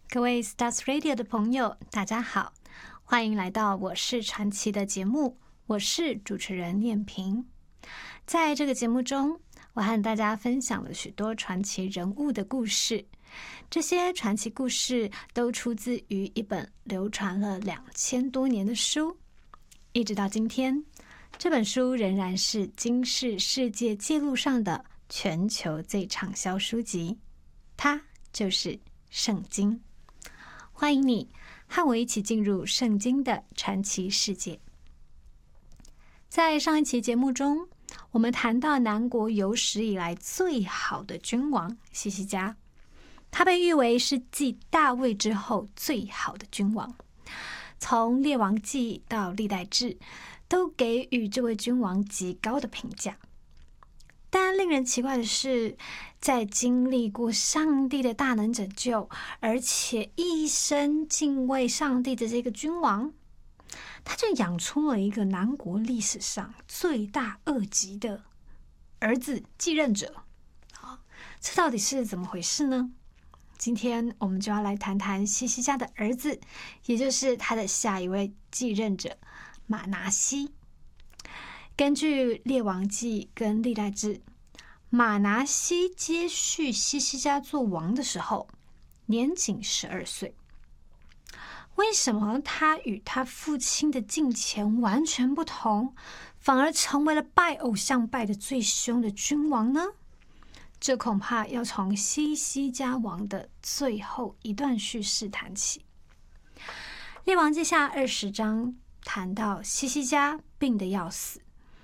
各位 Stars Radio 的朋友，大家好，欢迎来到我是传奇的节目，我是主持人念萍。在这个节目中，我和大家分享了许多传奇人物的故事，这些传奇故事都出自于一本流传了2000多年的书，一直到今天，这本书仍然是金氏世界纪录上的全球最畅销书籍，它就是圣经。欢迎你和我一起进入圣经的传奇世界。在上一期节目中，我们谈到南国有史以来最好的君王西西家，他被誉为是继大卫之后最好的君王。从列王纪到历代志，都给予这位君王极高的评价。但令人奇怪的是，在经历过上帝的大能拯救，而且一生敬畏上帝的这个君王，他就养出了一个南国历史上罪大恶极的儿子继任者。这到底是怎么回事呢？今天我们就要来谈谈西西家的儿子，也就是他的下一位继任者马拿西。根据列王纪跟历代志，马拿西接续西西家做王的时候，年仅12岁。为什么他与他父亲的敬虔完全不同，反而成为了拜偶像拜的最凶的君王呢？这恐怕要从西西家王的最后一段叙事谈起。列王记下20章谈到西西家病得要死，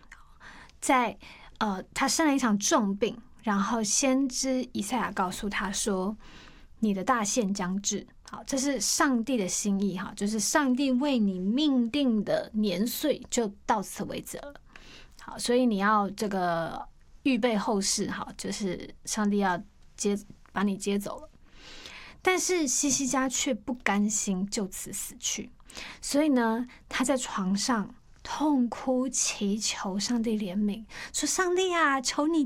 他生了一场重病，然后先知以赛亚告诉他说，你的大限将至。好，这是上帝的心意，就是上帝为你命定的年岁就到此为止了。好，所以你要这个预备后事，就是上帝要把你接走了。但是西西家却不甘心就此死去，所以呢，他在床上痛哭祈求上帝怜悯，说上帝啊，求你